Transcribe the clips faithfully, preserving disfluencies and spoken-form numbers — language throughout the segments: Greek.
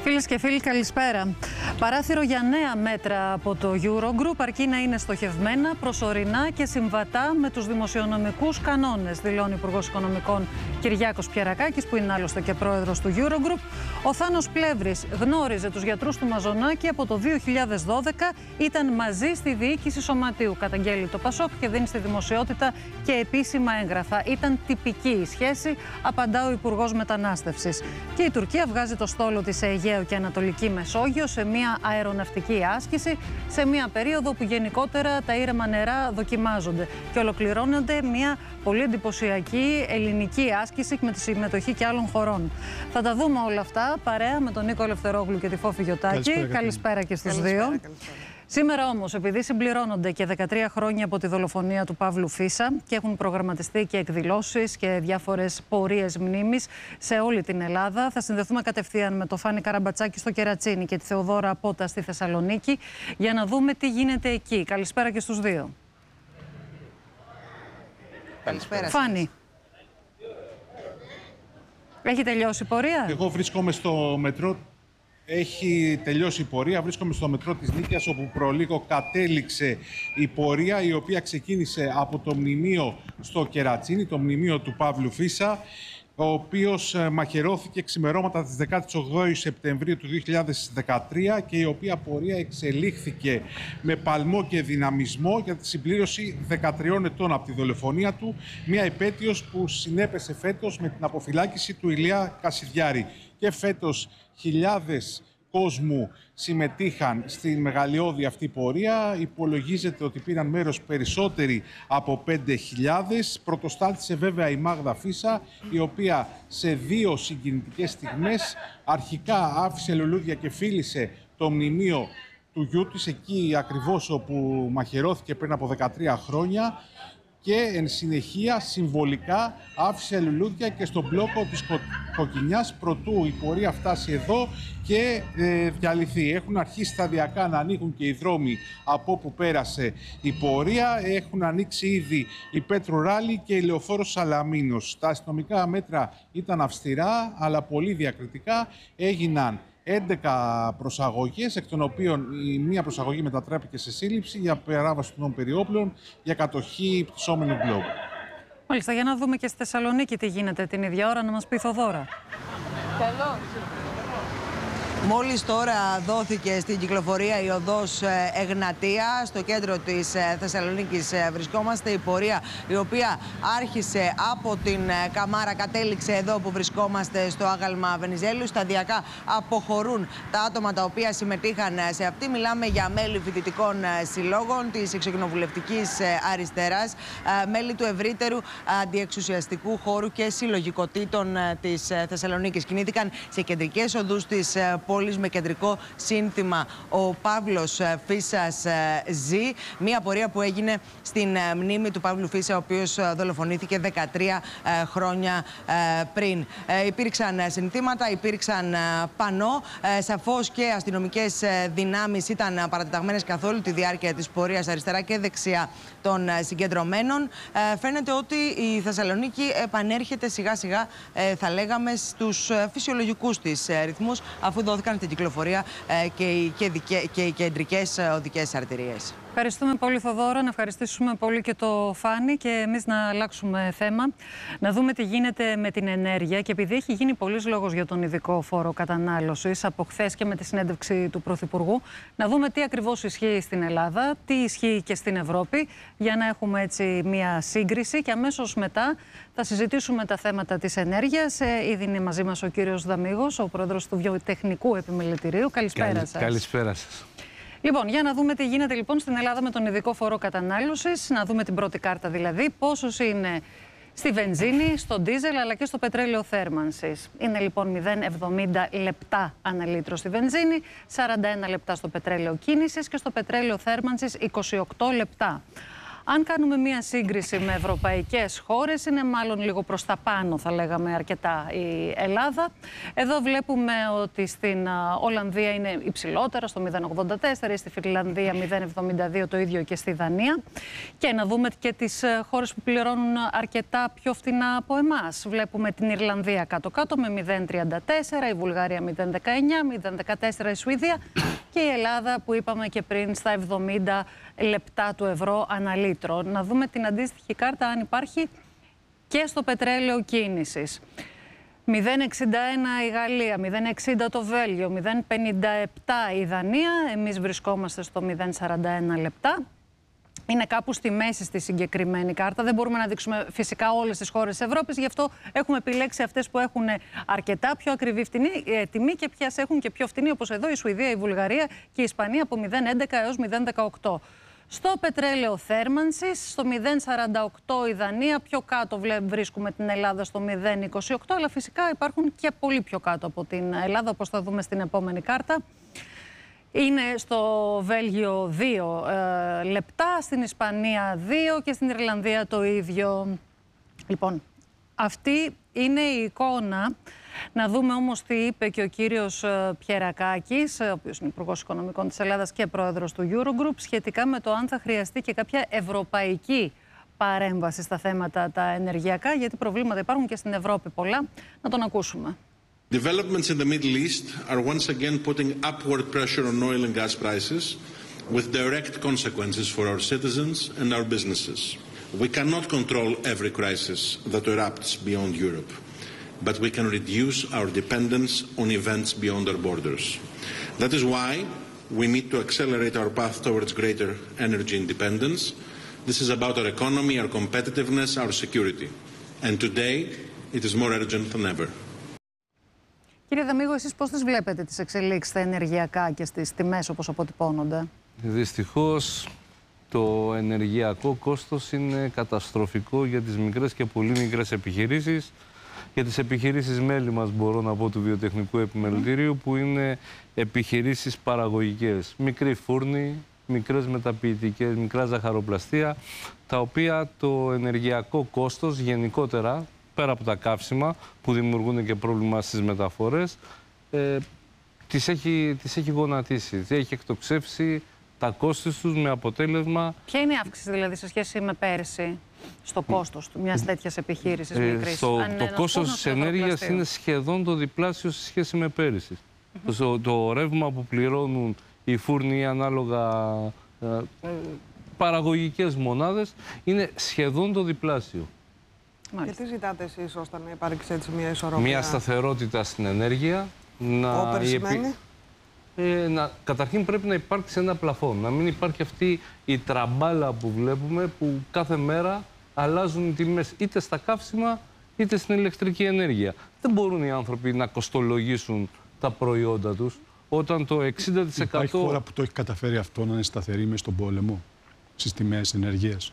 Φίλες και φίλοι, καλησπέρα. Παράθυρο για νέα μέτρα από το Eurogroup, αρκεί να είναι στοχευμένα, προσωρινά και συμβατά με τους δημοσιονομικούς κανόνες, δηλώνει ο Υπουργός Οικονομικών Κυριάκος Πιερακάκης, που είναι άλλωστε και πρόεδρος του Eurogroup. Ο Θάνος Πλεύρης γνώριζε τους γιατρούς του Μαζονάκη από το δύο χιλιάδες δώδεκα, ήταν μαζί στη διοίκηση σωματείου, καταγγέλει το Πασόκ και δίνει στη δημοσιότητα και επίσημα έγγραφα. Ήταν τυπική η σχέση, απαντά ο Υπουργός Μετανάστευσης. Και η Τουρκία βγάζει το στόλο της σε Αιγαίο και Ανατολική Μεσόγειο σε μια αεροναυτική άσκηση, σε μια περίοδο που γενικότερα τα ήρεμα νερά δοκιμάζονται και ολοκληρώνονται μια πολύ εντυπωσιακή ελληνική άσκηση με τη συμμετοχή και άλλων χωρών. Θα τα δούμε όλα αυτά παρέα με τον Νίκο Ελευθερόγλου και τη Φόφη Γιωτάκη. Καλησπέρα, καλησπέρα και στους καλησπέρα, δύο. Καλησπέρα. Σήμερα όμως, επειδή συμπληρώνονται και δεκατρία χρόνια από τη δολοφονία του Παύλου Φίσα και έχουν προγραμματιστεί και εκδηλώσεις και διάφορες πορείες μνήμης σε όλη την Ελλάδα, θα συνδεθούμε κατευθείαν με το Φάνη Καραμπατσάκη στο Κερατσίνι και τη Θεοδώρα Απότα στη Θεσσαλονίκη για να δούμε τι γίνεται εκεί. Καλησπέρα και στους δύο. Καλησπέρα. Φάνη. Έχει τελειώσει η πορεία? Εγώ βρίσκομαι στο μετρό. Έχει τελειώσει η πορεία. Βρίσκομαι στο μετρό της Νίκαιας, όπου προλίγο κατέληξε η πορεία, η οποία ξεκίνησε από το μνημείο στο Κερατσίνι, το μνημείο του Παύλου Φίσα, ο οποίος μαχαιρώθηκε ξημερώματα της δεκαοκτώ Σεπτεμβρίου του δύο χιλιάδες δεκατρία και η οποία πορεία εξελίχθηκε με παλμό και δυναμισμό για τη συμπλήρωση δεκατριών ετών από τη δολοφονία του, μια επέτειος που συνέπεσε φέτος με την αποφυλάκηση του Ηλία Κασιδιάρη. Και φέτος χιλιάδες κόσμου συμμετείχαν στη μεγαλειώδη αυτή πορεία. Υπολογίζεται ότι πήραν μέρος περισσότεροι από πέντε χιλιάδες. Πρωτοστάτησε βέβαια η Μάγδα Φίσα, η οποία σε δύο συγκινητικές στιγμές αρχικά άφησε λουλούδια και φίλησε το μνημείο του γιού της, εκεί ακριβώς όπου μαχαιρώθηκε πριν από δεκατρία χρόνια, και εν συνεχεία συμβολικά άφησε λουλούδια και στον μπλόκο της Κο... Κοκκινιάς, προτού η πορεία φτάσει εδώ και ε, διαλυθεί. Έχουν αρχίσει σταδιακά να ανοίγουν και οι δρόμοι από όπου πέρασε η πορεία. Έχουν ανοίξει ήδη η Πέτρο Ράλι και η Λεωφόρος Σαλαμίνος. Τα αστυνομικά μέτρα ήταν αυστηρά, αλλά πολύ διακριτικά. Έγιναν έντεκα προσαγωγές, εκ των οποίων η μία προσαγωγή μετατράπηκε σε σύλληψη για παράβαση των περιόπλων για κατοχή πτυσσόμενου γκλόμπου. Μάλιστα, για να δούμε και στη Θεσσαλονίκη τι γίνεται την ίδια ώρα, να μας πει η Θοδώρα. Καλό. Μόλις τώρα δόθηκε στην κυκλοφορία η οδός Εγνατία, στο κέντρο της Θεσσαλονίκης βρισκόμαστε. Η πορεία η οποία άρχισε από την Καμάρα κατέληξε εδώ που βρισκόμαστε στο άγαλμα Βενιζέλου. Σταδιακά αποχωρούν τα άτομα τα οποία συμμετείχαν σε αυτή. Μιλάμε για μέλη φοιτητικών συλλόγων της Εξοκοινοβουλευτικής Αριστεράς, μέλη του ευρύτερου αντιεξουσιαστικού χώρου και συλλογικοτήτων της Θεσσαλονίκης. Κινήθηκαν σε κεντρικές οδούς της πόλης με κεντρικό σύνθημα «Ο Παύλος Φίσας ζει». Μία πορεία που έγινε στην μνήμη του Παύλου Φίσα, ο οποίος δολοφονήθηκε δεκατρία χρόνια πριν. Υπήρξαν συνθήματα, υπήρξαν πανό. Σαφώς και αστυνομικές δυνάμεις ήταν παρατεταγμένες καθ' όλη τη διάρκεια της πορείας, αριστερά και δεξιά των συγκεντρωμένων. Φαίνεται ότι η Θεσσαλονίκη επανέρχεται σιγά σιγά, θα λέγαμε, στους φυσιολογικούς της ρυθμούς, αφού δόθηκαν την κυκλοφορία και οι, και, και οι κεντρικές οδικές αρτηρίες. Ευχαριστούμε πολύ, Θοδώρα. Να ευχαριστήσουμε πολύ και το Φάνη και εμείς να αλλάξουμε θέμα. Να δούμε τι γίνεται με την ενέργεια. Και επειδή έχει γίνει πολλής λόγος για τον ειδικό φόρο κατανάλωσης από χθες και με τη συνέντευξη του Πρωθυπουργού, να δούμε τι ακριβώς ισχύει στην Ελλάδα, τι ισχύει και στην Ευρώπη, για να έχουμε έτσι μία σύγκριση. Και αμέσως μετά θα συζητήσουμε τα θέματα της ενέργειας. Ήδη είναι μαζί μας ο κύριος Δαμίγος, ο πρόεδρος του Βιοτεχνικού Επιμελητηρίου. Καλησπέρα Καλη, σας. Καλησπέρα σας. Λοιπόν, για να δούμε τι γίνεται λοιπόν στην Ελλάδα με τον ειδικό φόρο κατανάλωσης, να δούμε την πρώτη κάρτα δηλαδή, πόσος είναι στη βενζίνη, στο ντίζελ αλλά και στο πετρέλαιο θέρμανσης. Είναι λοιπόν μηδέν κόμμα εβδομήντα λεπτά ανά λίτρο στη βενζίνη, σαράντα ένα λεπτά στο πετρέλαιο κίνησης και στο πετρέλαιο θέρμανσης είκοσι οκτώ λεπτά. Αν κάνουμε μία σύγκριση με ευρωπαϊκές χώρες, είναι μάλλον λίγο προς τα πάνω, θα λέγαμε, αρκετά η Ελλάδα. Εδώ βλέπουμε ότι στην Ολλανδία είναι υψηλότερα, στο μηδέν κόμμα ογδόντα τέσσερα, στη Φινλανδία μηδέν κόμμα εβδομήντα δύο, το ίδιο και στη Δανία. Και να δούμε και τις χώρες που πληρώνουν αρκετά πιο φτηνά από εμάς. Βλέπουμε την Ιρλανδία κάτω-κάτω με μηδέν κόμμα τριάντα τέσσερα, η Βουλγαρία μηδέν κόμμα δεκαεννιά, μηδέν κόμμα δεκατέσσερα η Σουηδία και η Ελλάδα που είπαμε και πριν στα εβδομήντα λεπτά του ευρώ ανά λίτρο. Να δούμε την αντίστοιχη κάρτα αν υπάρχει και στο πετρέλαιο κίνησης. μηδέν κόμμα εξήντα ένα η Γαλλία, μηδέν κόμμα εξήντα το Βέλγιο, μηδέν κόμμα πενήντα επτά η Δανία, εμείς βρισκόμαστε στο μηδέν κόμμα σαράντα ένα λεπτά. Είναι κάπου στη μέση στη συγκεκριμένη κάρτα. Δεν μπορούμε να δείξουμε φυσικά όλες τις χώρες της Ευρώπης, γι' αυτό έχουμε επιλέξει αυτές που έχουν αρκετά πιο ακριβή φτηνή, ε, τιμή και ποιες έχουν και πιο φτηνή, όπως εδώ η Σουηδία, η Βουλγαρία και η Ισπανία από μηδέν κόμμα έντεκα έως μηδέν κόμμα δεκαοκτώ. Στο πετρέλαιο θέρμανσης, στο μηδέν κόμμα σαράντα οκτώ η Δανία, πιο κάτω βρίσκουμε την Ελλάδα στο μηδέν κόμμα είκοσι οκτώ, αλλά φυσικά υπάρχουν και πολύ πιο κάτω από την Ελλάδα, όπως θα δούμε στην επόμενη κάρτα. Είναι στο Βέλγιο δύο ε, λεπτά, στην Ισπανία δύο και στην Ιρλανδία το ίδιο. Λοιπόν, αυτή είναι η εικόνα. Να δούμε όμως τι είπε και ο κύριος Πιερακάκης, ο οποίος είναι Υπουργός Οικονομικών της Ελλάδας και πρόεδρος του Eurogroup, σχετικά με το αν θα χρειαστεί και κάποια ευρωπαϊκή παρέμβαση στα θέματα τα ενεργειακά, γιατί προβλήματα υπάρχουν και στην Ευρώπη πολλά. Να τον ακούσουμε. Developments in the Middle East are once again putting upward pressure on oil and gas prices, with direct consequences for our citizens and our businesses. We cannot control every crisis that erupts beyond Europe, but we can reduce our dependence on events beyond our borders. That is why we need to accelerate our path towards greater energy independence. This is about our economy, our competitiveness, our security. And today, it is more urgent than ever. Κύριε Δαμίγο, εσείς πώς τις βλέπετε τις εξελίξεις στα ενεργειακά και στις τιμές όπως αποτυπώνονται? Δυστυχώς το ενεργειακό κόστος είναι καταστροφικό για τις μικρές και πολύ μικρές επιχειρήσεις. Για τις επιχειρήσεις μέλη μας μπορώ να πω του βιοτεχνικού επιμελητηρίου, που είναι επιχειρήσεις παραγωγικές. Μικροί φούρνοι, μικρές μεταποιητικές, μικρά ζαχαροπλαστεία, τα οποία το ενεργειακό κόστος γενικότερα, πέρα από τα καύσιμα που δημιουργούν και πρόβλημα στις μεταφορές, ε, τις, έχει, τις έχει γονατίσει, έχει εκτοξεύσει τα κόστη τους με αποτέλεσμα... Ποια είναι η αύξηση δηλαδή σε σχέση με πέρυσι στο κόστος του μιας τέτοιας επιχείρησης ε, μικρής? Στο, το κόστος της ενέργειας είναι σχεδόν το διπλάσιο σε σχέση με πέρυσι. Mm-hmm. το, το ρεύμα που πληρώνουν οι φούρνοι ανάλογα ε, ε, παραγωγικές μονάδες είναι σχεδόν το διπλάσιο. Και τι ζητάτε εσείς ώστε να υπάρξει έτσι μια ισορροπία? Μια σταθερότητα στην ενέργεια. Να, Όπερ σημαίνει? Ε, να, καταρχήν πρέπει να υπάρξει ένα πλαφόν. Να μην υπάρχει αυτή η τραμπάλα που βλέπουμε, που κάθε μέρα αλλάζουν οι τιμές είτε στα καύσιμα είτε στην ηλεκτρική ενέργεια. Δεν μπορούν οι άνθρωποι να κοστολογήσουν τα προϊόντα τους όταν το εξήντα τοις εκατό... Υπάρχει χώρα που το έχει καταφέρει αυτό, να είναι σταθερή μες στον πόλεμο στις τιμές ενέργειας?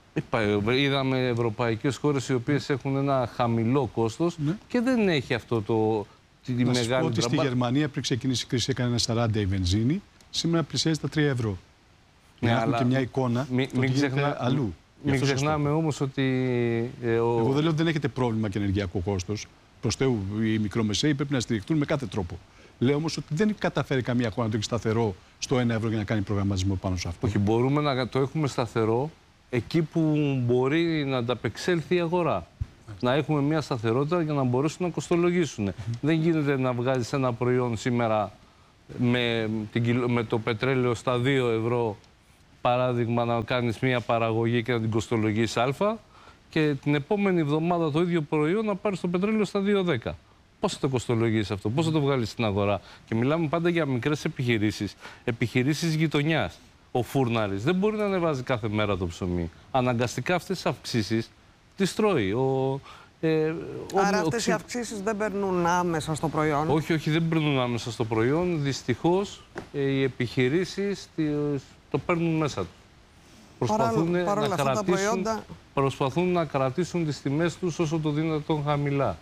Είδαμε ευρωπαϊκές χώρες οι οποίες έχουν ένα χαμηλό κόστος, ναι, και δεν έχει αυτό το τη να μεγάλη σας πω ότι τραμπά... στη Γερμανία πριν ξεκινήσει η κρίση έκανε ένα σαράντα η βενζίνη, σήμερα πλησιάζει τα τρία ευρώ. Ναι, να έχουμε και μια εικόνα μη, το μην ξεχνά... αλλού. Μην ξεχνάμε όμως ότι... Ε, ο... Εγώ δεν λέω ότι δεν έχετε πρόβλημα και ενεργειακό κόστος. Προς Θεού, οι μικρομεσαίοι πρέπει να στηριχτούν με κάθε τρόπο. Λέω όμως ότι δεν καταφέρει καμία χώρα να το έχει σταθερό στο ένα ευρώ για να κάνει προγραμματισμό πάνω σε αυτό. Όχι, μπορούμε να το έχουμε σταθερό εκεί που μπορεί να ανταπεξέλθει η αγορά. Mm. Να έχουμε μια σταθερότητα για να μπορέσουν να κοστολογήσουν. Mm. Δεν γίνεται να βγάζεις ένα προϊόν σήμερα με, την, με το πετρέλαιο στα δύο ευρώ, παράδειγμα, να κάνεις μια παραγωγή και να την κοστολογείς α, και την επόμενη εβδομάδα το ίδιο προϊόν να πάρεις το πετρέλαιο στα δύο δέκα. Πώς θα το κοστολογείς αυτό, πώς θα το βγάλεις στην αγορά? Και μιλάμε πάντα για μικρές επιχειρήσεις, επιχειρήσεις γειτονιάς. Ο φούρναρης δεν μπορεί να ανεβάζει κάθε μέρα το ψωμί. Αναγκαστικά αυτές τις αυξήσεις τις τρώει. Ο, ε, Άρα ο, αυτές ο, οι αυξήσεις δεν περνούν άμεσα στο προϊόν? Όχι, όχι, δεν περνούν άμεσα στο προϊόν. Δυστυχώς ε, οι επιχειρήσεις το παίρνουν μέσα τους. Προσπαθούν, Παρόλα, να αυτά κρατήσουν, τα προϊόντα... προσπαθούν να κρατήσουν τις τιμές τους όσο το δυνατόν χαμηλά.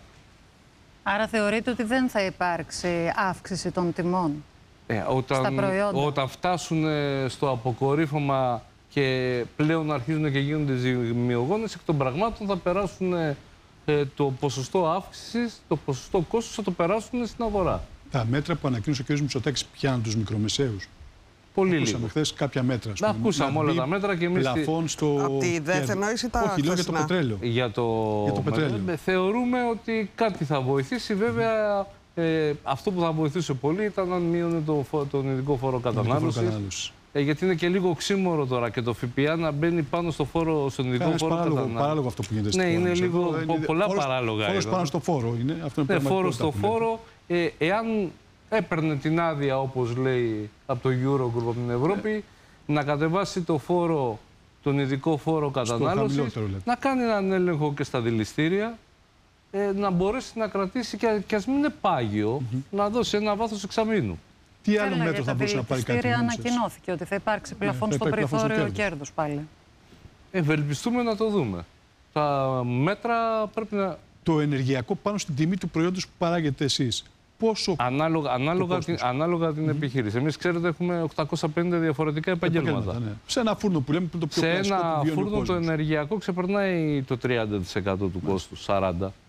Άρα θεωρείτε ότι δεν θα υπάρξει αύξηση των τιμών ε, όταν, στα προϊόντα? Όταν φτάσουν στο αποκορύφωμα και πλέον αρχίζουν και γίνονται ζημιογόνες, εκ των πραγμάτων θα περάσουν ε, το ποσοστό αύξησης, το ποσοστό κόστος θα το περάσουν στην αγορά. Τα μέτρα που ανακοίνωσε ο κ. Μητσοτάκης πιάνουν τους μικρομεσαίους. Πολύ Ακούσαμε λίγο. χθες κάποια μέτρα. Να ακούσαμε όλα τα μέτρα και εμείς... Πλαφών στο... Από τη ΔΕΘ εννοείς ή τα Όχι, λέω για το χθεσινά? πετρέλαιο. Για το, Για το πετρέλαιο. με- θεωρούμε ότι κάτι θα βοηθήσει. Βέβαια, ε, αυτό που θα βοηθούσε πολύ ήταν αν μείωνε το, φο- τον ειδικό φόρο κατανάλωσης. Κατανάλωση. Ε, γιατί είναι και λίγο οξύμορο τώρα και το ΦΠΑ να μπαίνει πάνω στο φόρο, στον ειδικό Κανένας φόρο παράλογο, κατανάλωσης. παράλογο αυτό που γίνεται στην Ναι, χώρα είναι μας. λίγο Εδώ πο- είναι πολλά φόρος- παράλογα Φόρος εδώ. πάνω στο φόρο. Είναι, αυτό είναι Ναι, φόρο πραγματικότητα στο που λέτε. φόρο. Ε, εάν έπαιρνε την άδεια, όπως λέει, από το Eurogroup, από την Ευρώπη, να κατεβάσει το φόρο, τον ειδικό φόρο κατανάλωσης, χαμηλότερο, λέτε. να κάνει έναν έλεγχο και στα δηληστήρια, ε, να μπορέσει να κρατήσει και, και ας μην είναι πάγιο, να δώσει ένα βάθος εξαμήνου. Τι άλλο Καλά, μέτρο για θα τα μπορούσε να πάρει κάτι δηληστήρια γνώμη σας? ανακοινώθηκε ότι θα υπάρξει πλαφόν θα στο υπάρχει πλαφόν στο περιθώριο κέρδος. κέρδους πάλι. Ευελπιστούμε να το δούμε. Τα μέτρα πρέπει να... Το ενεργειακό πάνω στην τιμή του προϊόντος που παράγετε εσείς. Πόσο Ανάλογα, ανάλογα, κόστος. την, ανάλογα την επιχείρηση. Εμείς, ξέρετε, έχουμε οκτακόσια πενήντα διαφορετικά επαγγέλματα. ναι. Σε ένα φούρνο που λέμε που είναι το πιο Σε κλασικό που ένα βιώνει ο φούρνο το κόσμος. ενεργειακό ξεπερνάει το τριάντα τοις εκατό του κόστου, σαράντα τοις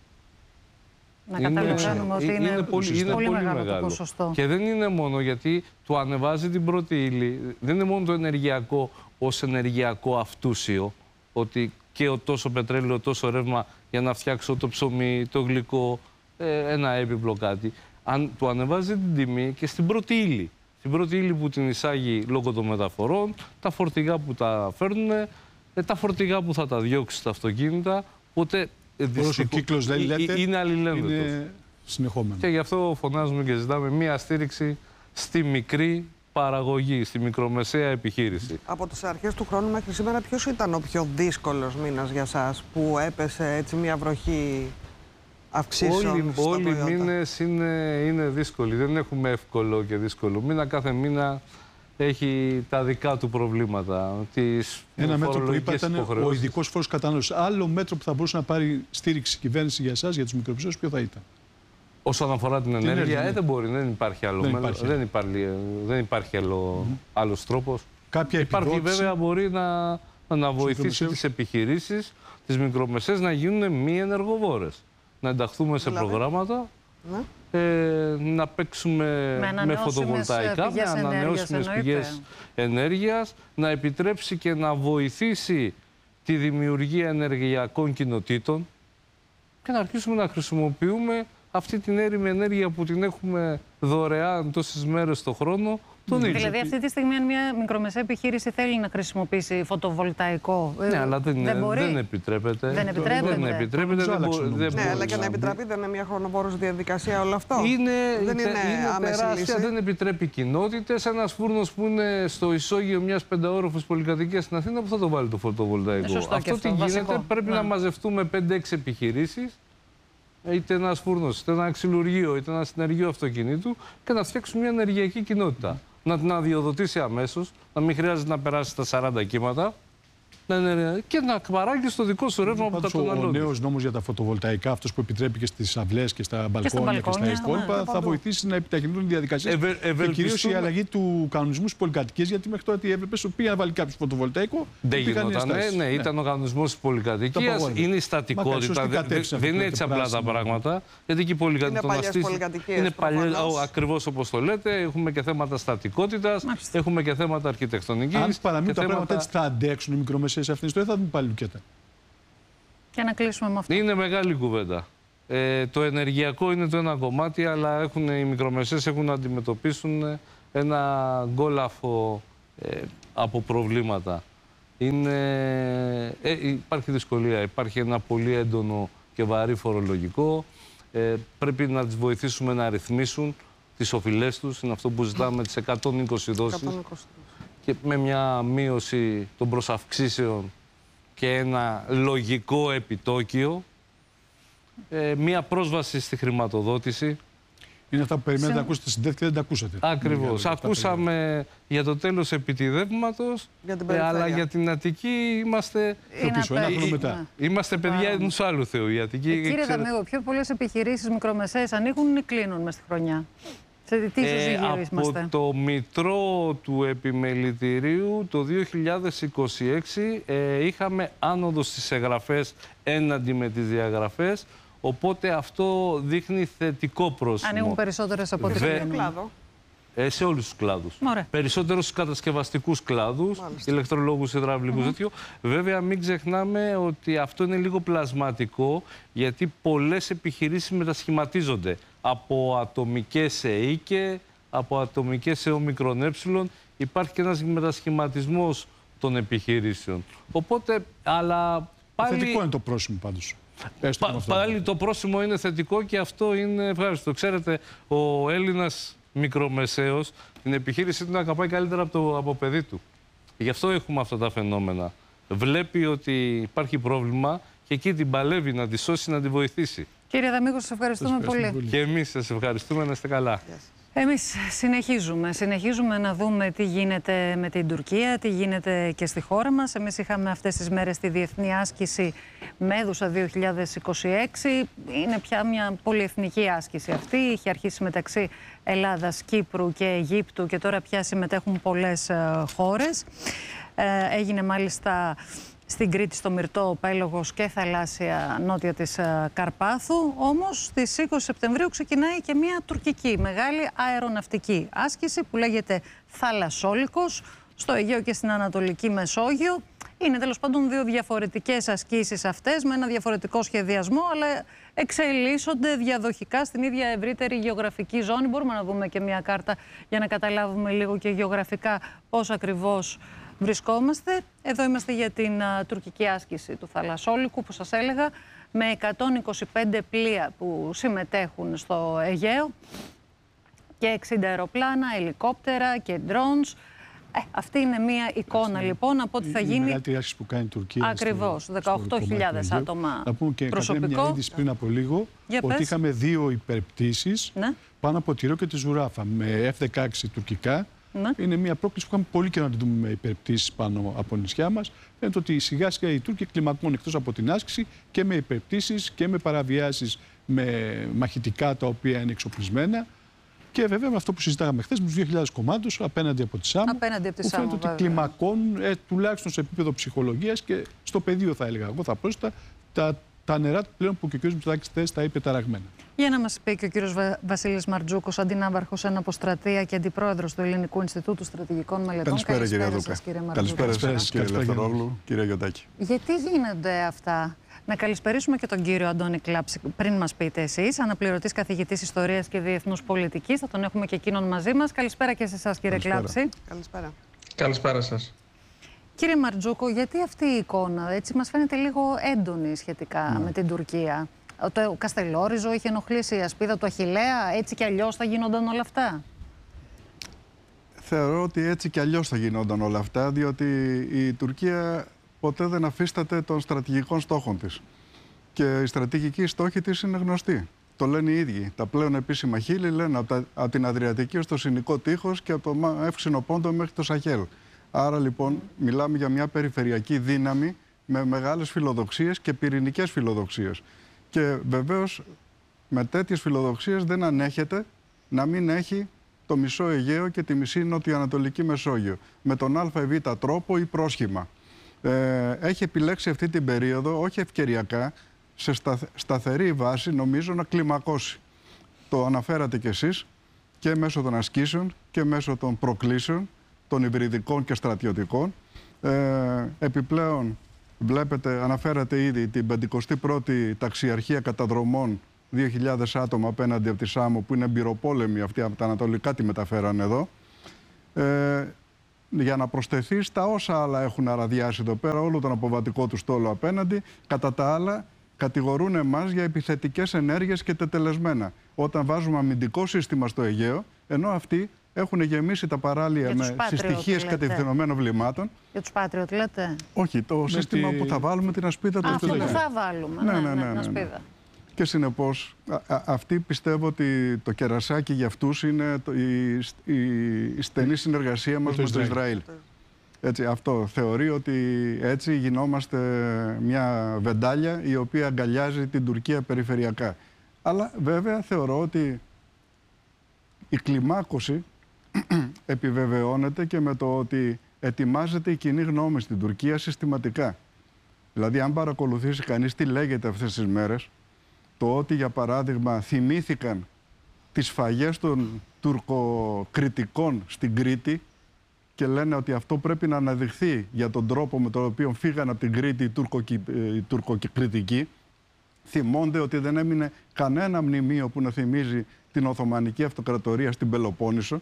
εκατό. Να καταλαβαίνουμε ότι είναι, πολύ, είναι πολύ πολύ μεγάλο, μεγάλο. το ποσοστό. Και δεν είναι μόνο γιατί το ανεβάζει την πρώτη ύλη, δεν είναι μόνο το ενεργειακό ως ενεργειακό αυτούσιο, ότι και ο τόσο πετρέλαιο, τόσο ρεύμα για να φτιάξω το ψωμί, το γλυκό, ε, ένα έπιπλο κάτι. Αν του ανεβάζει την τιμή και στην πρώτη ύλη. Στην πρώτη ύλη που την εισάγει λόγω των μεταφορών, τα φορτηγά που τα φέρνουν, ε, τα φορτηγά που θα τα διώξει στα αυτοκίνητα. Οπότε Όλος ο κύκλος, δεν ε, λέτε, ε, είναι αλληλένδετος. είναι συνεχόμενο. Και γι' αυτό φωνάζουμε και ζητάμε μία στήριξη στη μικρή παραγωγή, στη μικρομεσαία επιχείρηση. Από τις αρχές του χρόνου μέχρι σήμερα, ποιος ήταν ο πιο δύσκολος μήνας για σας που έπεσε έτσι μια βροχή αυξήσεων Όλοι, στα όλοι οι Toyota? μήνες είναι, είναι δύσκολοι. Δεν έχουμε εύκολο και δύσκολο μήνα. Κάθε μήνα έχει τα δικά του προβλήματα. Τις Ένα μέτρο που είπα φορολογικές ήταν ο υποχρεώσεις. ειδικός φόρος κατανάλωσης. Άλλο μέτρο που θα μπορούσε να πάρει στήριξη η κυβέρνηση για εσάς, για τους μικρομεσαίους, ποιο θα ήταν? Όσον αφορά την ενέργεια, ενέργεια, ε, ναι. δεν μπορεί, δεν υπάρχει άλλο Δεν μέ- υπάρχει. δεν υπάρχει, δεν υπάρχει άλλο, άλλος τρόπος. Κάποια Υπάρχει επιδότηση. βέβαια, μπορεί να, να βοηθήσει μικρομεσαίους. τις επιχειρήσεις, τις μικρομεσαίες να γίνουν μη ενεργοβόρες. Να ενταχθούμε σε Δηλαδή? προγράμματα, Ναι. ε, να παίξουμε Με με ανανεώσιμες φωτοβολταϊκά, με πηγές ενέργειας, ανανεώσιμες εννοείται. πηγές ενέργειας, να επιτρέψει και να βοηθήσει τη δημιουργία ενεργειακών κοινοτήτων και να αρχίσουμε να χρησιμοποιούμε αυτή την έρημη ενέργεια που την έχουμε δωρεάν τόσες μέρες το χρόνο, τον ήλιο. Δηλαδή, αυτή τη στιγμή, αν μια μικρομεσαία επιχείρηση θέλει να χρησιμοποιήσει φωτοβολταϊκό. Ναι, αλλά δεν, δεν, μπορεί. δεν επιτρέπεται. Δεν επιτρέπεται. Δεν επιτρέπεται. Νομίζω Δεν, μπο- άλλαξε ο δεν νόμος. Ναι, μπορεί αλλά και να μπει. επιτραπεί δεν είναι μια χρονοβόρος διαδικασία όλο αυτό. Είναι, δεν είναι, είναι άμεση τεράστια, λύση. δεν επιτρέπει κοινότητες. Ένας φούρνος που είναι στο ισόγειο μιας πενταόροφης πολυκατοικίας στην Αθήνα, που θα το βάλει το φωτοβολταϊκό. Είναι σωστό και αυτό τι αυτό, γίνεται, βασικό. πρέπει Ναι. να μαζευτούμε πέντε έξι επιχειρήσεις, είτε ένας φούρνος, είτε ένα ξυλουργείο, είτε ένα συνεργείο αυτοκινήτου, και να φτιάξουμε μια ενεργειακή κοινότητα. Να την αδειοδοτήσει αμέσως, να μην χρειάζεται να περάσει στα σαράντα κύματα, να είναι- και να παράγει το δικό σου ρεύμα που τα Πάντως, ο, ο καταναλώνει. νέος νόμος για τα φωτοβολταϊκά, αυτός που επιτρέπει και στις αυλές και στα μπαλκόνια και, μπαλκόνια, στα υπόλοιπα, ναι, θα παντού. βοηθήσει να επιταχυνθούν οι διαδικασίες. Ευε- Και κυρίως η ευελπιστούμε- αλλαγή του κανονισμού στις πολυκατοικίες, γιατί μέχρι τώρα τι έβλεπε, σου πήγε να βάλει κάποιο φωτοβολταϊκό. Δεν και πήγαν οι γινόταν. Ναι, ενστάσεις. ναι, ήταν ο κανονισμό τη Το πολυκατοικία. απαγόρευε. Είναι η Μακάρι, στατικότητα. σωστή Δεν, κατεύθυνση δεν αυτή είναι που έτσι λέτε, απλά τα πράσινο. πράγματα. Γιατί και η πολυκατοικία. Είναι παλιές πολυκατοικίες, Είναι προφανώς. ακριβώ όπω το λέτε. Έχουμε και θέματα στατικότητα. Μάλιστα. Έχουμε και θέματα αρχιτεκτονική. Αν παραμείνουν τα πράγματα έτσι, θα αντέξουν οι μικρομεσαίες αυτήν την ιστορία, θα δούμε πάλι λουκέτα. Και να κλείσουμε με αυτό. Είναι μεγάλη κουβέντα. Ε, το ενεργειακό είναι το ένα κομμάτι, αλλά έχουν, οι μικρομεσαίες έχουν να αντιμετωπίσουν ένα γκόλαφο ε, από προβλήματα. Είναι, ε, υπάρχει δυσκολία, υπάρχει ένα πολύ έντονο και βαρύ φορολογικό. Ε, πρέπει να τις βοηθήσουμε να ρυθμίσουν τις οφειλές τους. Είναι αυτό που ζητάμε, τις εκατόν είκοσι δόσεις. εκατόν είκοσι. Και με μια μείωση των προσαυξήσεων και ένα λογικό επιτόκιο, ε, μια πρόσβαση στη χρηματοδότηση. Είναι αυτά που περιμένετε Σε- να ακούσετε στην ΔΕΘ και δεν τα ακούσατε. Ακριβώς. Αυτά Ακούσαμε για το τέλος επιτιδεύματος, Για την ε, αλλά περιφέρεια. για την Αττική είμαστε, Πιο πίσω, ένα απέ- χρόνο ε, μετά. ναι. είμαστε παιδιά Πάρα ενός άλλου Θεού. Η Αττική, Ε, κύριε ξέρετε- Δαμέγο, πιο πολλές επιχειρήσεις μικρομεσαίες ανοίγουν ή κλείνουν μες στη χρονιά? Σε τι ισοζύγιο είμαστε? Από το μητρό του επιμελητηρίου το δύο χιλιάδες είκοσι έξι ε, είχαμε άνοδο στις εγγραφές έναντι με τις διαγραφές, οπότε αυτό δείχνει θετικό πρόσημο. Ανοίγουν περισσότερες από ό,τι κλάδο. Ε, σε όλους τους κλάδους. Ωραία. Περισσότερο στους κατασκευαστικούς κλάδους, Μάλιστα. ηλεκτρολόγους, υδραυλικούς, mm-hmm. τέτοιο. Βέβαια, μην ξεχνάμε ότι αυτό είναι λίγο πλασματικό, γιατί πολλές επιχειρήσεις μετασχηματίζονται από ατομικές σε οίκε, από ατομικές σε ομικρον ε. Υπάρχει και ένας μετασχηματισμός των επιχειρήσεων. Οπότε, αλλά πάλι... Θετικό είναι το πρόσημο πάντως. Πα, πάλι το πρόσημο είναι θετικό και αυτό είναι ευχάριστο. Ξέρετε, ο Έλληνας μικρομεσαίος την επιχείρησή του να αγαπάει καλύτερα από το από παιδί του. Γι' αυτό έχουμε αυτά τα φαινόμενα. Βλέπει ότι υπάρχει πρόβλημα και εκεί την παλεύει να τη σώσει, να τη βοηθήσει. Κύριε Δαμίκο, σας ευχαριστούμε, ευχαριστούμε πολύ. πολύ. Και εμείς σας ευχαριστούμε, να είστε καλά. Yes. Εμείς συνεχίζουμε. Συνεχίζουμε να δούμε τι γίνεται με την Τουρκία, τι γίνεται και στη χώρα μας. Εμείς είχαμε αυτές τις μέρες τη διεθνή άσκηση Μέδουσα δύο χιλιάδες είκοσι έξι. Είναι πια μια πολυεθνική άσκηση αυτή. Είχε αρχίσει μεταξύ Ελλάδας, Κύπρου και Αιγύπτου και τώρα πια συμμετέχουν πολλές χώρες. Ε, έγινε μάλιστα στην Κρήτη, στο Μυρτό, πέλογος και θαλάσσια νότια της Καρπάθου. Όμως στις είκοσι Σεπτεμβρίου ξεκινάει και μια τουρκική μεγάλη αεροναυτική άσκηση που λέγεται Θαλασσόλικος στο Αιγαίο και στην Ανατολική Μεσόγειο. Είναι τέλος πάντων δύο διαφορετικές ασκήσεις αυτές με ένα διαφορετικό σχεδιασμό, αλλά εξελίσσονται διαδοχικά στην ίδια ευρύτερη γεωγραφική ζώνη. Μπορούμε να δούμε και μια κάρτα για να καταλάβουμε λίγο και γεωγραφικά πώς ακριβώς βρισκόμαστε. Εδώ είμαστε για την uh, τουρκική άσκηση του Θαλασσόλικου που σας έλεγα, με εκατόν είκοσι πέντε πλοία που συμμετέχουν στο Αιγαίο και εξήντα αεροπλάνα, ελικόπτερα και drones. Ε, αυτή είναι μία εικόνα Άξι, λοιπόν από ό,τι θα γίνει. Είναι η μεγαλύτερη άσκηση που κάνει η Τουρκία. Ακριβώς, δεκαοκτώ χιλιάδες άτομα. Να πούμε και προσωπικό. Μια είδηση πριν από λίγο, για ότι πες. Είχαμε δύο υπερπτήσεις, ναι, πάνω από τη Ρο και τη Ζουράφα με εφ δεκαέξι τουρκικά. Ναι. Είναι μια πρόκληση που είχαμε πολύ καιρό να τη δούμε με υπερπτήσεις πάνω από νησιά μας. Φαίνεται ότι σιγά σιγά οι Τούρκοι κλιμακώνουν εκτός από την άσκηση και με υπερπτήσεις και με παραβιάσεις με μαχητικά τα οποία είναι εξοπλισμένα. Και βέβαια με αυτό που συζητάγαμε χθες, με τους δύο χιλιάδες κομμάτους απέναντι από τη ΣΑΜΟ. Απέναντι από τη που ΣΑΜΟ, φαίνεται ότι κλιμακώνουν ε, τουλάχιστον σε επίπεδο ψυχολογίας και στο πεδίο, θα έλεγα εγώ, θα πρόσθετα τα, τα νερά πλέον που και ο κ. Μητσοτάκης χθες τα είπε ταραγμένα. Για να μας πει και ο κ. Βα... Βασίλης Μαρτζούκος, αντινάβαρχος εν αποστρατεία και αντιπρόεδρος του Ελληνικού Ινστιτούτου Στρατηγικών Μελετών. Καλησπέρα, Καλησπέρα κύριε σας, κύριε Μαρτζούκο. Καλησπέρα σας, κύριε Λευθερόγλου, κύριε Γιωτάκη. Γιατί γίνονται αυτά? Να καλησπερίσουμε και τον κύριο Αντώνη Κλάψη, πριν μας πείτε εσείς, αναπληρωτής καθηγητής Ιστορίας και Διεθνούς Πολιτικής. Θα τον έχουμε και εκείνον μαζί μας. Καλησπέρα και σε εσάς, κύριε Κλάψη. Καλησπέρα. Καλησπέρα σας. Κύριε Μαρτζούκο, γιατί αυτή η εικόνα έτσι μας φαίνεται λίγο έντονη σχετικά mm. με την Τουρκία? Το Καστελόριζο είχε ενοχλήσει η ασπίδα του Αχιλλέα, έτσι κι αλλιώς θα γίνονταν όλα αυτά? Θεωρώ ότι έτσι κι αλλιώς θα γίνονταν όλα αυτά, διότι η Τουρκία ποτέ δεν αφίσταται των στρατηγικών στόχων της. Και οι στρατηγικοί στόχοι της είναι γνωστοί. Το λένε οι ίδιοι. Τα πλέον επίσημα χείλη λένε από, τα, από την Αδριατική ως το Συνικό Τείχος και από το Εύξηνο Πόντο μέχρι το Σαχέλ. Άρα λοιπόν μιλάμε για μια περιφερειακή δύναμη με μεγάλες φιλοδοξίες και πυρηνικές φιλοδοξίες. Και βεβαίως με τέτοιες φιλοδοξίες δεν ανέχεται να μην έχει το μισό Αιγαίο και τη μισή νοτιοανατολική Μεσόγειο. Με τον α ή β τρόπο ή πρόσχημα. Ε, έχει επιλέξει αυτή την περίοδο, όχι ευκαιριακά, σε στα, σταθερή βάση, νομίζω, να κλιμακώσει. Το αναφέρατε κι εσείς, και μέσω των ασκήσεων και μέσω των προκλήσεων, των υβριδικών και στρατιωτικών. Ε, επιπλέον, βλέπετε, αναφέρατε ήδη την πενηκοστή πρώτη ταξιαρχία καταδρομών, δύο χιλιάδες άτομα απέναντι από τη ΣΑΜΟ, που είναι εμπειροπόλεμοι, αυτοί από τα ανατολικά τη μεταφέραν εδώ. Ε, για να προσθεθεί στα όσα άλλα έχουν αραδιάσει εδώ πέρα, όλο τον αποβατικό του στόλο απέναντι. Κατά τα άλλα, κατηγορούν εμάς για επιθετικές ενέργειες και τετελεσμένα. Όταν βάζουμε αμυντικό σύστημα στο Αιγαίο, ενώ αυτοί έχουν γεμίσει τα παράλια με συστοιχίες κατευθυνωμένων βλημάτων. Για τους Πάτριωτ λέτε? Όχι, το με σύστημα τη... που θα βάλουμε την ασπίδα του. Αυτό που θα βάλουμε, ναι, ναι, ναι, ναι, ναι, ναι, ναι. Και συνεπώς, αυτή πιστεύω ότι το κερασάκι για αυτούς είναι το, η, η, η στενή συνεργασία μας με το Ισραήλ. Ισραήλ. Έτσι, αυτό θεωρεί ότι έτσι γινόμαστε μια βεντάλια η οποία αγκαλιάζει την Τουρκία περιφερειακά. Αλλά βέβαια θεωρώ ότι Η κλιμάκωση επιβεβαιώνεται και με το ότι ετοιμάζεται η κοινή γνώμη στην Τουρκία συστηματικά. Δηλαδή, αν παρακολουθήσει κανείς τι λέγεται αυτές τις μέρες, το ότι, για παράδειγμα, θυμήθηκαν τις σφαγές των τουρκοκριτικών στην Κρήτη και λένε ότι αυτό πρέπει να αναδειχθεί για τον τρόπο με τον οποίο φύγαν από την Κρήτη οι τουρκοκριτικοί. Θυμώνται ότι δεν έμεινε κανένα μνημείο που να θυμίζει την Οθωμανική Αυτοκρατορία στην Πελοπόννησο.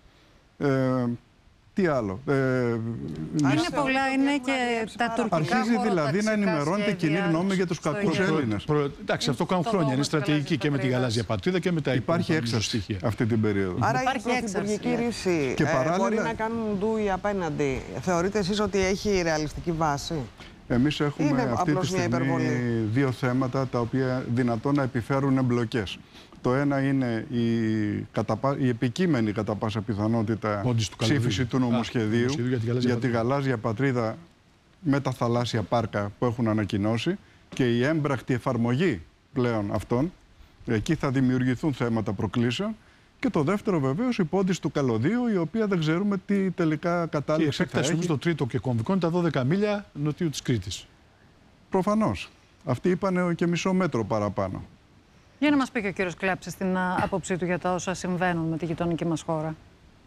Ε, τι άλλο. Ε, είναι πολλά, είναι και τα τουρκικά. Αρχίζει δηλαδή να ενημερώνεται κοινή γνώμη για τους κακούς Έλληνες. Εντάξει, αυτό κάνουν χρόνια. Είναι στρατηγική και με τη γαλάζια πατρίδα και με τα υπόλοιπα. Υπάρχει έξαρση αυτή την περίοδο. Άρα η πρωθυπουργική ρίση και παράλληλα... μπορεί να κάνουν ντούι απέναντι. Θεωρείτε εσείς ότι έχει ρεαλιστική βάση? Εμείς έχουμε είναι αυτή τη στιγμή δύο θέματα τα οποία δυνατόν να επιφέρουν εμπλοκές. Το ένα είναι η, καταπα... η επικείμενη κατά πάσα πιθανότητα ψήφιση του νομοσχεδίου Α, για, τη γαλάζια, για τη γαλάζια πατρίδα με τα θαλάσσια πάρκα που έχουν ανακοινώσει και η έμπρακτη εφαρμογή πλέον αυτών. Εκεί θα δημιουργηθούν θέματα προκλήσεων. Και το δεύτερο βεβαίως η πόντιση του Καλωδίου, η οποία δεν ξέρουμε τι τελικά κατάληξη θα έχει. Και η επέκταση στο τρίτο και κομβικό είναι τα δώδεκα μίλια νοτίου της Κρήτης. Προφανώς. Αυτοί είπαν και μισό μέτρο παραπάνω. Για να μας πει και ο κύριος Κλάψης την άποψή του για τα όσα συμβαίνουν με τη γειτονική μας χώρα.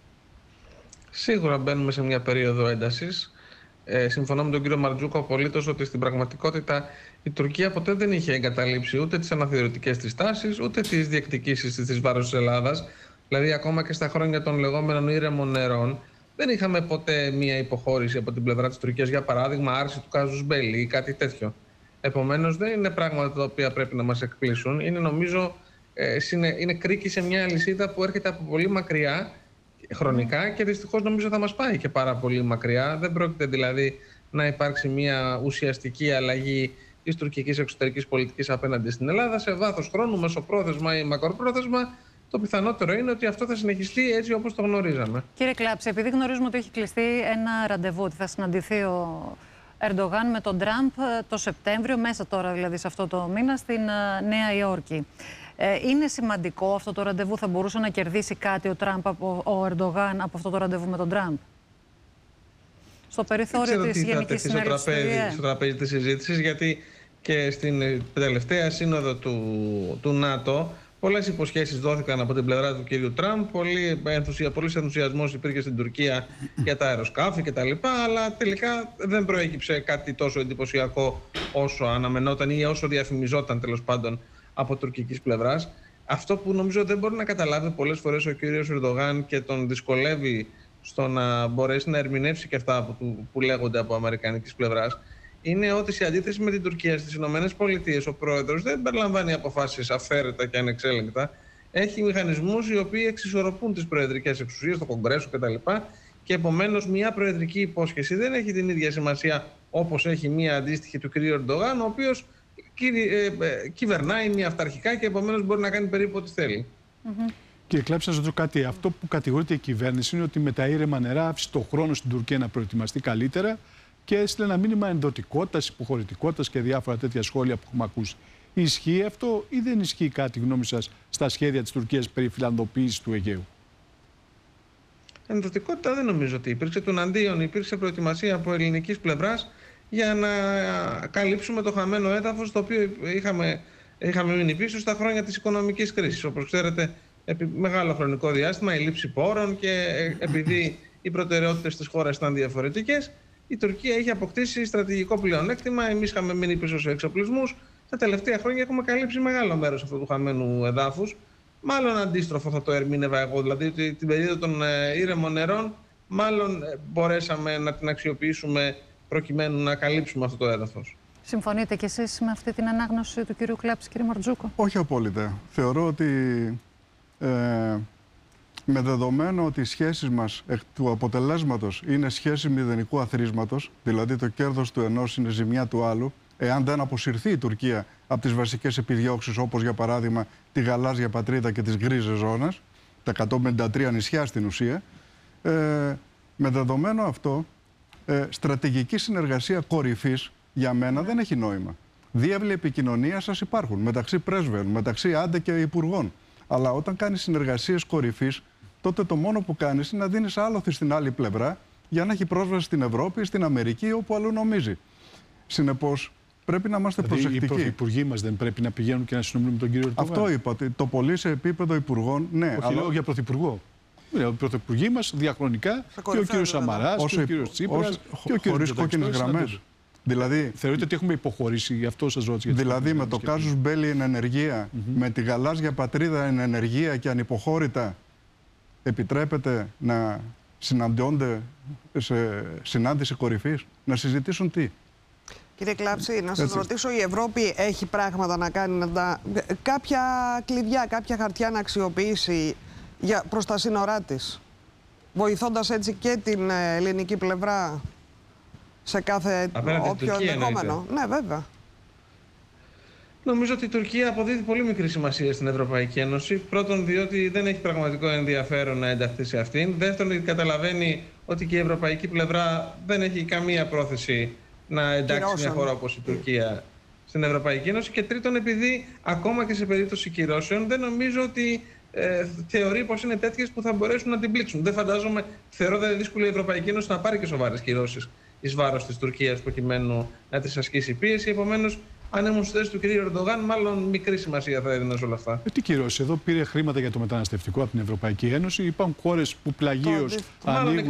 Σίγουρα μπαίνουμε σε μια περίοδο έντασης. Ε, συμφωνώ με τον κύριο Μαρτζούκο απολύτως ότι στην πραγματικότητα η Τουρκία ποτέ δεν είχε εγκαταλείψει ούτε τις αναθεωρητικές της τάσεις, ούτε τις διεκδικήσεις της βάρος της Ελλάδας. Δηλαδή, ακόμα και στα χρόνια των λεγόμενων ήρεμων νερών, δεν είχαμε ποτέ μια υποχώρηση από την πλευρά της Τουρκίας, για παράδειγμα, άρση του κάζους μπέλι ή κάτι τέτοιο. Επομένως, δεν είναι πράγματα τα οποία πρέπει να μας εκπλήσουν. Είναι, νομίζω, ε, είναι, είναι κρίκη σε μια αλυσίδα που έρχεται από πολύ μακριά χρονικά και δυστυχώς νομίζω θα μας πάει και πάρα πολύ μακριά. Δεν πρόκειται δηλαδή να υπάρξει μια ουσιαστική αλλαγή της τουρκικής εξωτερικής πολιτικής απέναντι στην Ελλάδα σε βάθος χρόνου, μεσοπρόθεσμα ή μακροπρόθεσμα. Το πιθανότερο είναι ότι αυτό θα συνεχιστεί έτσι όπως το γνωρίζαμε. Κύριε Κλάψη, επειδή γνωρίζουμε ότι έχει κλειστεί ένα ραντεβού, ότι θα συναντηθεί ο Ερντογάν με τον Τραμπ το Σεπτέμβριο, μέσα τώρα δηλαδή σε αυτό το μήνα, στην Νέα Υόρκη. Είναι σημαντικό αυτό το ραντεβού? Θα μπορούσε να κερδίσει κάτι ο, Τραμπ από, ο Ερντογάν από αυτό το ραντεβού με τον Τραμπ? Στο περιθώριο της γενικής συνέλευσης του ΙΕ. Στο τραπέζι της συζήτησης, γιατί και στην τελευταία σύνοδο του, του ΝΑΤΟ πολλές υποσχέσεις δόθηκαν από την πλευρά του κύριου Τραμπ. Πολύ ενθουσια, πολύς ενθουσιασμός υπήρχε στην Τουρκία για τα αεροσκάφη κτλ. Αλλά τελικά δεν προέκυψε κάτι τόσο εντυπωσιακό όσο αναμενόταν ή όσο διαφημιζόταν τέλος πάντων από τουρκικής πλευράς. Αυτό που νομίζω δεν μπορεί να καταλάβει πολλές φορές ο κύριος Ερντογάν και τον δυσκολεύει στο να μπορέσει να ερμηνεύσει και αυτά που, που λέγονται από αμερικανικής πλευράς, είναι ότι σε αντίθεση με την Τουρκία στις Ηνωμένες Πολιτείες ο πρόεδρος δεν περιλαμβάνει αποφάσεις αυθαίρετα και ανεξέλεγκτα. Έχει μηχανισμούς οι οποίοι εξισορροπούν τις προεδρικές εξουσίες, το Κογκρέσο κτλ. Και επομένως μια προεδρική υπόσχεση δεν έχει την ίδια σημασία όπως έχει μια αντίστοιχη του κ. Ερντογάν, ο οποίος κυβερνάει μια αυταρχικά και επομένως μπορεί να κάνει περίπου ό,τι θέλει. Mm-hmm. Κύριε Κλάψη, να σας ρωτήσω κάτι. Αυτό που κατηγορείται η κυβέρνηση είναι ότι με τα ήρεμα νερά άφησε το χρόνο στην Τουρκία να προετοιμαστεί καλύτερα και έστειλε ένα μήνυμα ενδοτικότητας, υποχωρητικότητας και διάφορα τέτοια σχόλια που έχουμε ακούσει. Ισχύει αυτό ή δεν ισχύει κάτι, γνώμη σας, στα σχέδια της Τουρκίας περί φιλανδοποίησης του Αιγαίου? Ενδοτικότητα δεν νομίζω ότι υπήρξε. Τουναντίον υπήρξε προετοιμασία από ελληνικής πλευράς για να καλύψουμε το χαμένο έδαφος το οποίο είχαμε, είχαμε μείνει πίσω στα χρόνια της οικονομικής κρίσης. Όπως ξέρετε, επί μεγάλο χρονικό διάστημα η λήψη πόρων και επειδή οι προτεραιότητες της χώρας ήταν διαφορετικές, η Τουρκία είχε αποκτήσει στρατηγικό πλεονέκτημα. Εμείς είχαμε μείνει πίσω σε εξοπλισμούς. Τα τελευταία χρόνια έχουμε καλύψει μεγάλο μέρος αυτού του χαμένου εδάφους. Μάλλον αντίστροφο θα το ερμήνευα εγώ. Δηλαδή την περίοδο των ήρεμων νερών, μάλλον μπορέσαμε να την αξιοποιήσουμε προκειμένου να καλύψουμε αυτό το έδαφος. Συμφωνείτε κι εσείς με αυτή την ανάγνωση του κύριου Κλάψη, κύριε Μαρτζούκο? Όχι απόλυτα. Θεωρώ ότι ε, με δεδομένο ότι οι σχέσεις μας εκ του αποτελέσματος είναι σχέση μηδενικού αθροίσματος, δηλαδή το κέρδος του ενός είναι ζημιά του άλλου, εάν δεν αποσυρθεί η Τουρκία από τις βασικές επιδιώξεις, όπως για παράδειγμα τη γαλάζια πατρίδα και τις γκρίζες ζώνες, τα εκατόν πενήντα τρία νησιά στην ουσία, ε, με δεδομένο αυτό, ε, στρατηγική συνεργασία κορυφής για μένα δεν έχει νόημα. Διεύλοι επικοινωνία σας υπάρχουν μεταξύ πρέσβεων, μεταξύ άντε και υπουργών. Αλλά όταν κάνει συνεργασίες κορυφής, τότε το μόνο που κάνεις είναι να δίνεις άλοθη στην άλλη πλευρά για να έχει πρόσβαση στην Ευρώπη, στην Αμερική, όπου αλλού νομίζει. Συνεπώς, πρέπει να είμαστε δηλαδή, προσεκτικοί. Οι πρωθυπουργοί μας δεν πρέπει να πηγαίνουν και να συνομιλούν με τον κύριο Ερντογάν? Αυτό είπα, ότι το πολύ σε επίπεδο υπουργών, ναι. Όχι, αλλά... λέω για πρωθυπουργό. Οι πρωθυπουργοί μας διαχρονικά και ο κύριος Σαμαράς και ο κύριος Τσίπρας και ο κύριος χωρίς κόκκινες γραμμές. Δηλαδή, θεωρείτε ότι έχουμε υποχωρήσει, γι' αυτό σας ρώτησα. Δηλαδή, με το κάζους μπέλι εν ενεργεία, mm-hmm. με τη γαλάζια πατρίδα εν ενεργεία και ανυποχώρητα, επιτρέπεται να συναντιόνται σε συνάντηση κορυφής, να συζητήσουν τι? Κύριε Κλάψη, να σας ρωτήσω, η Ευρώπη έχει πράγματα να κάνει, να τα... κάποια κλειδιά, κάποια χαρτιά να αξιοποιήσει για... προς τα σύνορά της, βοηθώντας έτσι και την ελληνική πλευρά σε κάθε όποιο ενδεχόμενο? Ναι, βέβαια. Νομίζω ότι η Τουρκία αποδίδει πολύ μικρή σημασία στην Ευρωπαϊκή Ένωση. Πρώτον, διότι δεν έχει πραγματικό ενδιαφέρον να ενταχθεί σε αυτήν. Δεύτερον, γιατί καταλαβαίνει ότι και η ευρωπαϊκή πλευρά δεν έχει καμία πρόθεση να εντάξει μια χώρα όπως η Τουρκία στην Ευρωπαϊκή Ένωση. Και τρίτον, επειδή ακόμα και σε περίπτωση κυρώσεων δεν νομίζω ότι ε, θεωρεί πως είναι τέτοιες που θα μπορέσουν να την πλήξουν. Δεν φαντάζομαι, θεωρώ δεν είναι δύσκολο η Ευρωπαϊκή Ένωση να πάρει και σοβαρές κυρώσεις εις βάρος της Τουρκίας προκειμένου να της ασκήσει πίεση. Επομένως, αν ήμουν στη θέση του κ. Ερντογάν, μάλλον μικρή σημασία θα έδινε σε όλα αυτά. Ε, τι κυρώσεις? Εδώ πήρε χρήματα για το μεταναστευτικό από την Ευρωπαϊκή Ένωση. Υπάρχουν χώρες που πλαγίως ανοίγουν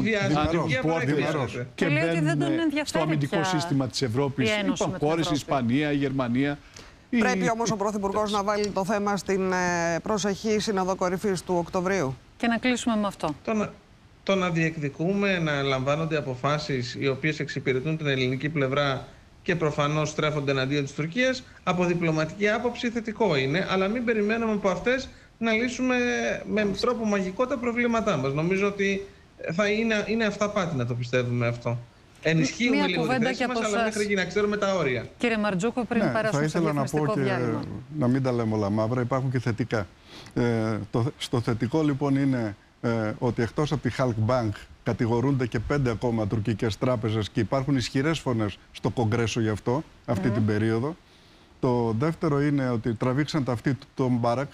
πόρτες και μπαίνουν στο αμυντικό σύστημα της Ευρώπης. Υπάρχουν χώρες, η Ισπανία, η Γερμανία. Πρέπει η... όμως ο Πρωθυπουργός να βάλει το θέμα στην προσεχή Σύνοδο Κορυφής του Οκτωβρίου. Και να κλείσουμε με αυτό. Το να, το να διεκδικούμε να λαμβάνονται αποφάσεις οι οποίες εξυπηρετούν την ελληνική πλευρά και προφανώς στρέφονται εναντίον της Τουρκίας, από διπλωματική άποψη θετικό είναι, αλλά μην περιμένουμε από αυτές να λύσουμε με τρόπο μαγικό τα προβλήματά μας. Νομίζω ότι θα είναι, είναι αυταπάτη να το πιστεύουμε αυτό. Ενισχύουμε λίγο τη θέση μας, αλλά μέχρι να ξέρουμε τα όρια. Κύριε Μαρτζούκο, πριν ναι, περάσουμε στο διαφημιστικό διάλειμμα. Να μην τα λέμε όλα μαύρα, υπάρχουν και θετικά. Ε, το, στο θετικό λοιπόν είναι ε, ότι εκτός από τη Halk Bank κατηγορούνται και πέντε ακόμα τουρκικές τράπεζες και υπάρχουν ισχυρές φωνές στο Κογκρέσο γι' αυτό, αυτή mm. την περίοδο. Το δεύτερο είναι ότι τραβήξαν τα αυτή του τον Μπάρακ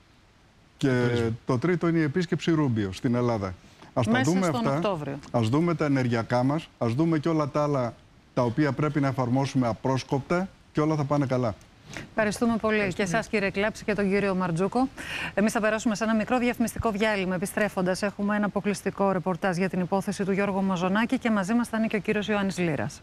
και mm. το τρίτο είναι η επίσκεψη Ρούμπιο στην Ελλάδα. Ας Μέσα τα δούμε στον αυτά, Οκτώβριο. ας δούμε τα ενεργειακά μας, ας δούμε και όλα τα άλλα τα οποία πρέπει να εφαρμόσουμε απρόσκοπτα και όλα θα πάνε καλά. Ευχαριστούμε πολύ και εσάς κύριε Κλάψη και τον κύριο Μαρτζούκο. Εμείς θα περάσουμε σε ένα μικρό διαφημιστικό διάλειμμα. Επιστρέφοντας, έχουμε ένα αποκλειστικό ρεπορτάζ για την υπόθεση του Γιώργου Μαζονάκη και μαζί μας θα είναι και ο κύριος Ιωάννης Λύρας.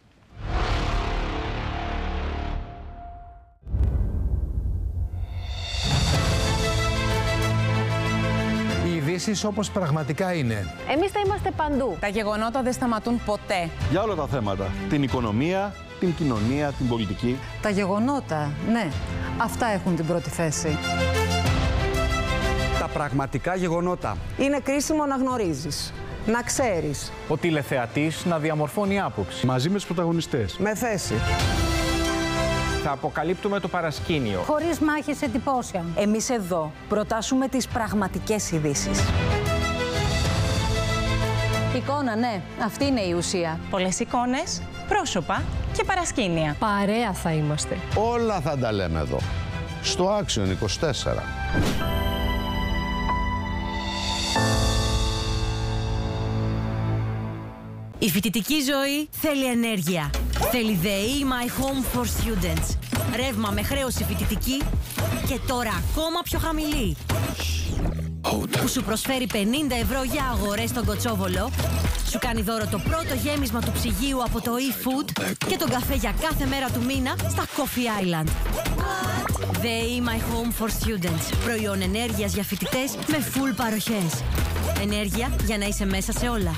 Οι ειδήσεις όπως πραγματικά είναι. Εμείς θα είμαστε παντού. Τα γεγονότα δεν σταματούν ποτέ. Για όλα τα θέματα. Την οικονομία, την κοινωνία, την πολιτική. Τα γεγονότα, ναι, αυτά έχουν την πρώτη θέση. Τα πραγματικά γεγονότα. Είναι κρίσιμο να γνωρίζεις, να ξέρεις. Ο τηλεθεατής να διαμορφώνει άποψη. Μαζί με τους πρωταγωνιστές. Με θέση. Θα αποκαλύπτουμε το παρασκήνιο. Χωρίς μάχες εντυπώσεων. Εμείς εδώ προτάσουμε τις πραγματικές ειδήσεις. Εικόνα, ναι. Αυτή είναι η ουσία. Πολλές εικόνες, πρόσωπα και παρασκήνια. Παρέα θα είμαστε. Όλα θα τα λέμε εδώ. Στο Action είκοσι τέσσερα. Η φοιτητική ζωή θέλει ενέργεια. Θέλει ΔΕΗ My Home for Students. Ρεύμα με χρέωση φοιτητική και τώρα ακόμα πιο χαμηλή. Που σου προσφέρει πενήντα ευρώ για αγορές στον Κοτσόβολο, σου κάνει δώρο το πρώτο γέμισμα του ψυγείου από το eFood και τον καφέ για κάθε μέρα του μήνα στα Coffee Island. ΔΕΗ My Home for Students. Προϊόν ενέργειας για φοιτητές με full παροχές. Ενέργεια για να είσαι μέσα σε όλα.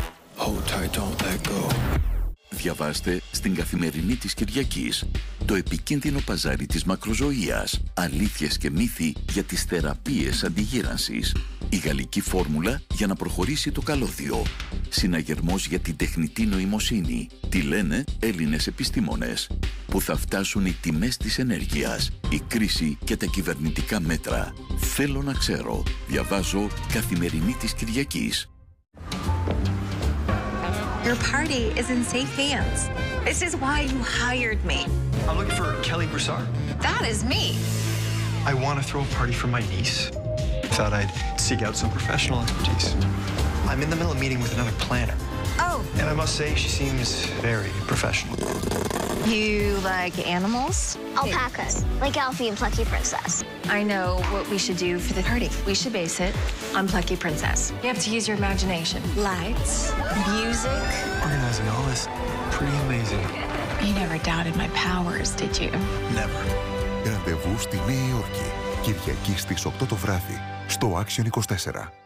Διαβάστε στην Καθημερινή της Κυριακής το επικίνδυνο παζάρι της μακροζωίας. Αλήθειες και μύθοι για τις θεραπείες αντιγύρανσης. Η γαλλική φόρμουλα για να προχωρήσει το καλώδιο. Συναγερμός για την τεχνητή νοημοσύνη. Τι λένε Έλληνες επιστήμονες. Που θα φτάσουν οι τιμές της ενέργειας, η κρίση και τα κυβερνητικά μέτρα. Θέλω να ξέρω. Διαβάζω Καθημερινή της Κυριακής. Your party is in safe hands. This is why you hired me. I'm looking for Kelly Broussard. That is me. I want to throw a party for my niece. thought I'd seek out some professional expertise. I'm in the middle of meeting with another planner. Oh. And I must say, she seems very professional. You like animals? Alpacas, like Alfie and Plucky Princess. I know what we should do for the party. We should base it on Plucky Princess. You have to use your imagination. Lights, music. Organizing all this, pretty amazing. You never doubted my powers, did you? Never. Ραντεβού στη Νέα Υόρκη. Κυριακή στις οκτώ το βράδυ, στο Action είκοσι τέσσερα.